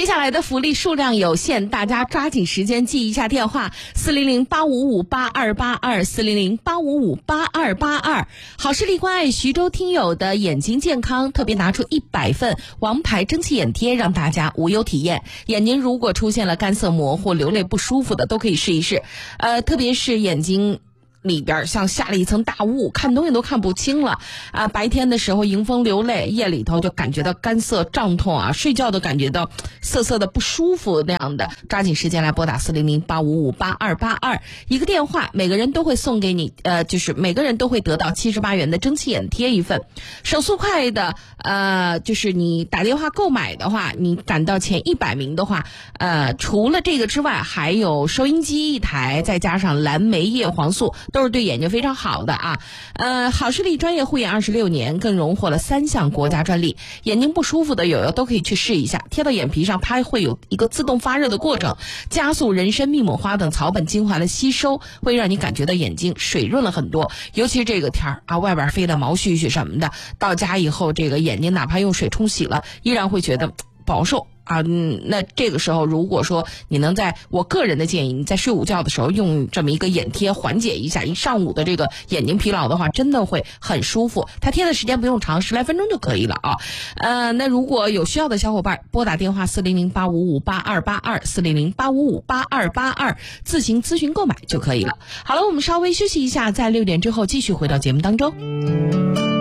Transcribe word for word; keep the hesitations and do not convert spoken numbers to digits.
下来的福利数量有限，大家抓紧时间记一下电话：四零零八五五八二八二，四零零八五五八二八二。好视力关爱徐州听友的眼睛健康，特别拿出一百份王牌蒸汽眼贴，让大家无忧体验。眼睛如果出现了干涩模糊、流泪不舒服的，都可以试一试。呃，特别是眼睛里边像下了一层大雾，看东西都看不清了啊！白天的时候迎风流泪，夜里头就感觉到干涩胀痛啊，睡觉都感觉到涩涩的不舒服那样的，抓紧时间来拨打四零零八五五八二八二，一个电话，每个人都会送给你，呃，就是每个人都会得到七十八元的蒸汽眼贴一份。手速快的，呃，就是你打电话购买的话，你赶到前一百名的话，呃，除了这个之外，还有收音机一台，再加上蓝莓叶黄素。都是对眼睛非常好的啊，呃，好视力专业护眼二十六年，更荣获了三项国家专利。眼睛不舒服的友友都可以去试一下，贴到眼皮上，它会有一个自动发热的过程，加速人参、蜜抹花等草本精华的吸收，会让你感觉到眼睛水润了很多。尤其是这个天儿啊，外边飞的毛絮絮什么的，到家以后，这个眼睛哪怕用水冲洗了，依然会觉得不好受。啊，嗯，那这个时候如果说你能在我个人的建议，你在睡午觉的时候用这么一个眼贴缓解一下一上午的这个眼睛疲劳的话，真的会很舒服。它贴的时间不用长，十来分钟就可以了啊。呃，那如果有需要的小伙伴，拨打电话四零零八五五八二八二，四零零八五五八二八二，自行咨询购买就可以了。好了，我们稍微休息一下，在六点之后继续回到节目当中。